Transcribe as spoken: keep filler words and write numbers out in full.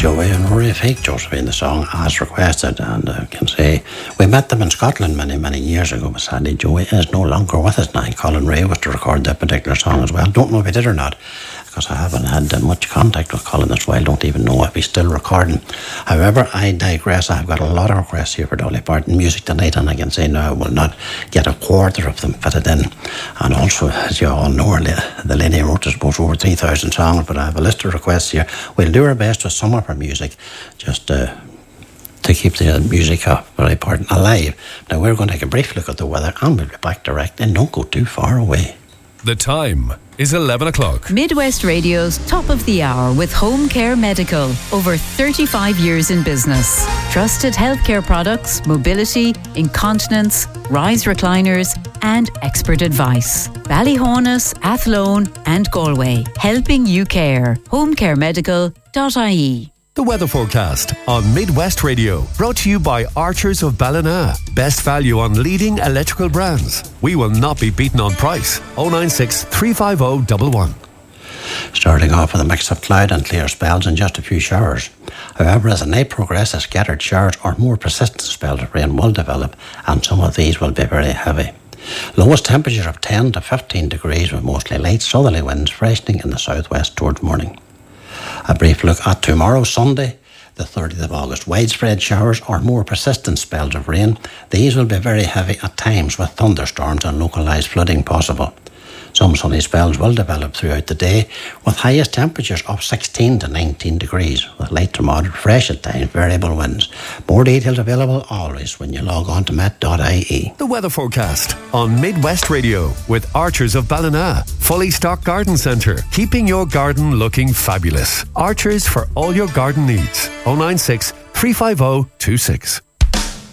Joey and Rory Fake Josephine, the song as requested, and I uh, can say we met them in Scotland many, many years ago, but sadly Joey is no longer with us now. Colin Ray was to record that particular song as well. Don't know if he did or not, because I haven't had uh, much contact with Colin this while. Don't even know if he's still recording. However, I digress. I've got a lot of requests here for Dolly Parton music tonight, and I can say now I will not get a quarter of them fitted in. And also, as you all know, the lady wrote, I suppose, over three thousand songs, but I have a list of requests here. We'll do our best with some of her music, just uh, to keep the music of Dolly Parton alive. Now, we're going to take a brief look at the weather, and we'll be back direct, and don't go too far away. The time is eleven o'clock. Midwest Radio's Top of the Hour with Home Care Medical. Over thirty-five years in business. Trusted healthcare products, mobility, incontinence, rise recliners, and expert advice. Ballyhonus, Athlone, and Galway. Helping you care. home care medical dot I E. The weather forecast on Midwest Radio, brought to you by Archers of Ballina. Best value on leading electrical brands. We will not be beaten on price. oh nine six, three five oh, one one. Starting off with a mix of cloud and clear spells and just a few showers. However, as the night progresses, scattered showers or more persistent spells of rain will develop, and some of these will be very heavy. Lowest temperature of ten to fifteen degrees with mostly light southerly winds freshening in the southwest towards morning. A brief look at tomorrow, Sunday, the thirtieth of August. Widespread showers or more persistent spells of rain. These will be very heavy at times with thunderstorms and localised flooding possible. Some sunny spells will develop throughout the day with highest temperatures of sixteen to nineteen degrees with light to moderate fresh at times, variable winds. More details available always when you log on to met dot I E. The weather forecast on Midwest Radio with Archers of Ballina. Fully stocked garden centre, keeping your garden looking fabulous. Archers for all your garden needs. oh nine six, three five oh, two six.